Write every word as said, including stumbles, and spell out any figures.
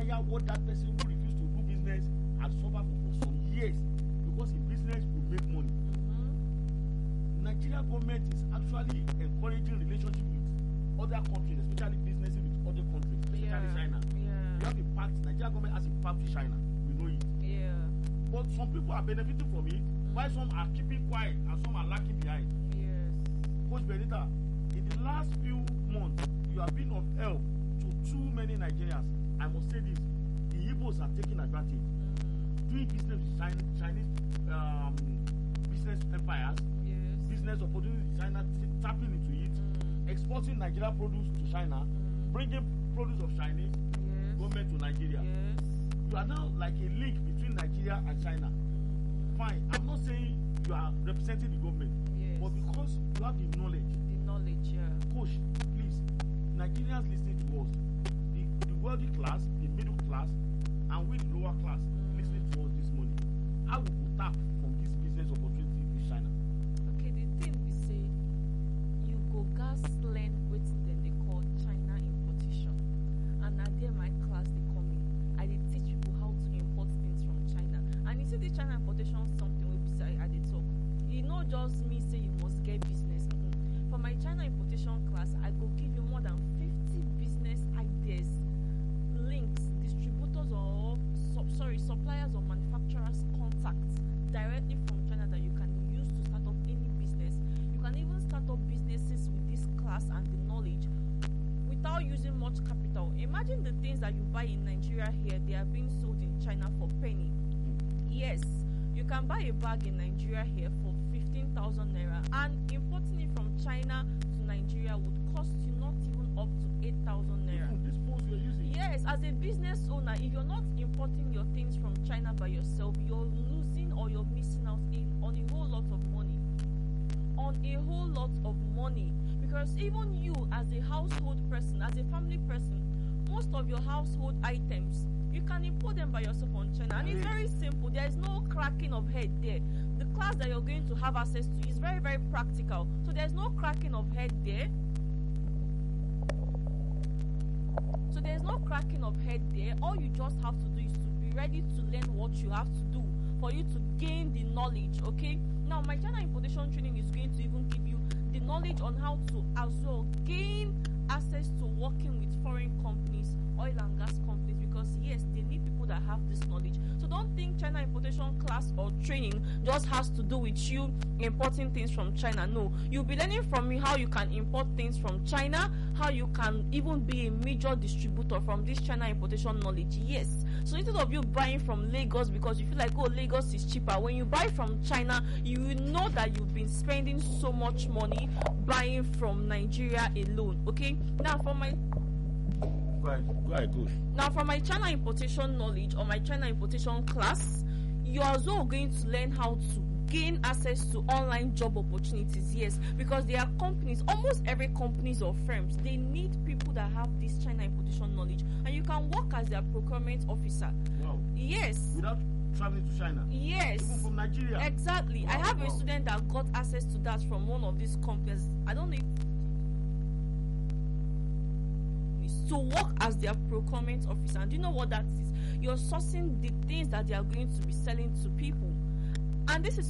fire what that person who refuse to do business has suffered for, for some years, because in business we make money. Mm-hmm. Nigeria government is actually encouraging relationship with other countries, especially businesses with other countries, especially Yeah. China. Yeah. We have a pact. Nigeria government has a pact with China. We know it. Yeah. But some people are benefiting from it, mm-hmm. while some are keeping quiet and some are lacking behind. Yes. Coach Benita, in the last few months, you have been of help to too many Nigerians. I must say this: the Igbos are taking advantage, mm-hmm. doing business with China, Chinese um, business empires, Yes. business opportunities in China, t- tapping into it, Mm. exporting Nigeria produce to China, Mm. bringing produce of Chinese Yes. government to Nigeria. Yes. You are now like a link between Nigeria and China. Mm-hmm. Fine, I'm not saying you are representing the government, Yes. but because you have the knowledge, The knowledge, yeah. coach, please, Nigerians listening to us, the, the wealthy class, the middle class, and we the lower class Mm. listening to us this morning, how we could tap from this business opportunity with China? Okay, the thing we say, you go gas learn wetin dem dey call China importation, and na there my class dey come in. I dey teach people how to import things from China, and you see the China importation something wey be say I dey talk. E no just mean say you must get business. Mm-mm. For my China importation class, I go give you more than fifty business ideas, links, distributors or sub, sorry suppliers or manufacturers contacts directly from China that you can use to start up any business. You can even start up businesses with this class and the knowledge without using much capital. Imagine the things that you buy in Nigeria here, they are being sold in China for penny. Yes, you can buy a bag in Nigeria here for fifteen thousand naira, and importing it from China to Nigeria would cost you not even up to eight thousand naira. Even these phones you're using. Yes, as a business owner, if you're not importing your things from China by yourself, you're losing or you're missing out in, on a whole lot of money. On a whole lot of money. Because even you, as a household person, as a family person, most of your household items, you can import them by yourself on China. And it's very simple. There is no cracking of head there. The class that you're going to have access to is very, very practical. So there's no cracking of head there. So there's no cracking of head there. All you just have to do is to be ready to learn what you have to do for you to gain the knowledge, okay? Now, my China importation training is going to even give you the knowledge on how to as well gain access to working with foreign companies, oil and gas companies, because yes, they need people that have this knowledge. So don't think China importation class or training just has to do with you importing things from China. No, you'll be learning from me how you can import things from China, how you can even be a major distributor from this China importation knowledge. Yes, so instead of you buying from Lagos because you feel like, oh, Lagos is cheaper, when you buy from China, you will know that you've been spending so much money buying from Nigeria alone. Okay, now for my Go ahead, go ahead, coach. Now, from my China importation knowledge or my China importation class, you're also going to learn how to gain access to online job opportunities. Yes, because there are companies, almost every companies or firms, they need people that have this China importation knowledge, and you can work as their procurement officer. Wow. Yes. Without traveling to China. Yes. Even from Nigeria. Exactly. Wow, I have wow. a student that got access to that from one of these companies. I don't know if to work as their procurement officer. And do you know what that is? You're sourcing the things that they are going to be selling to people. And this is